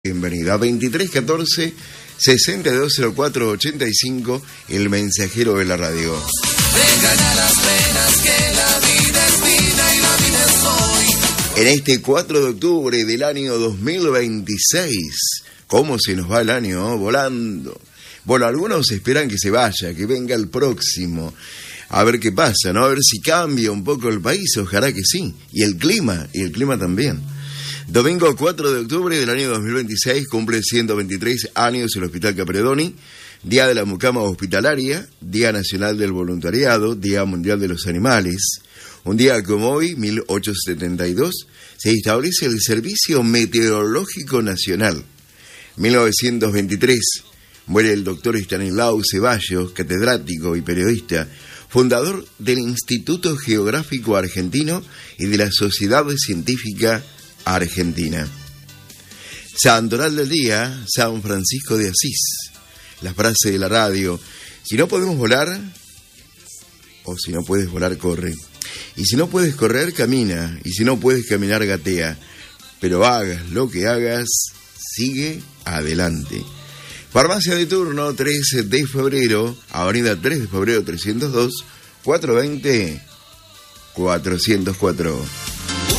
Bienvenido a 2314 620485, el mensajero de la radio. Vengan las penas que la vida es vida y la vida es hoy. En este 4 de octubre del año 2026, ¿cómo se nos va el año? Volando. Bueno, algunos esperan que se vaya, que venga el próximo. A ver qué pasa, ¿no? A ver si cambia un poco el país, ojalá que sí. Y el clima también. Domingo 4 de octubre del año 2026 cumple 123 años el Hospital Capredoni, Día de la Mucama Hospitalaria, Día Nacional del Voluntariado, Día Mundial de los Animales. Un día como hoy, 1872, se establece el Servicio Meteorológico Nacional. 1923, muere el doctor Estanislao Ceballos, catedrático y periodista, fundador del Instituto Geográfico Argentino y de la Sociedad Científica Argentina. Santoral del día, San Francisco de Asís. La frase de la radio: si no podemos volar, o si no puedes volar, corre. Y si no puedes correr, camina. Y si no puedes caminar, gatea. Pero hagas lo que hagas, sigue adelante. Farmacia de turno, 3 de febrero, avenida 3 de febrero 302, 420-404.